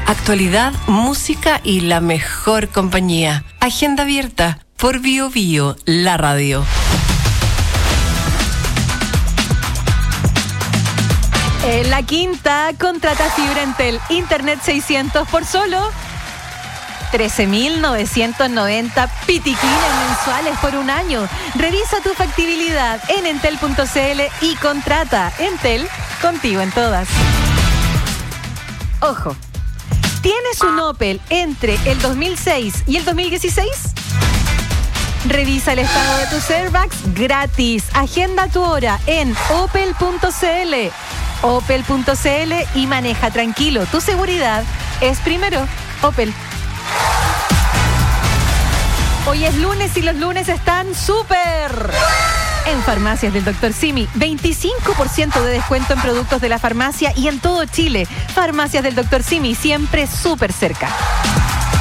Actualidad, música y la mejor compañía. Agenda abierta por Bio Bio, la radio. En la quinta, contrata fibra Entel Internet 600 por solo 13.990 pitiquines mensuales por un año. Revisa tu factibilidad en entel.cl y contrata. Entel, contigo en todas. Ojo, ¿tienes un Opel entre el 2006 y el 2016? Revisa el estado de tus airbags gratis. Agenda tu hora en opel.cl. Opel.cl y maneja tranquilo. Tu seguridad es primero. Opel. Hoy es lunes y los lunes están súper. En Farmacias del Dr. Simi, 25% de descuento en productos de la farmacia y en todo Chile. Farmacias del Dr. Simi, siempre súper cerca.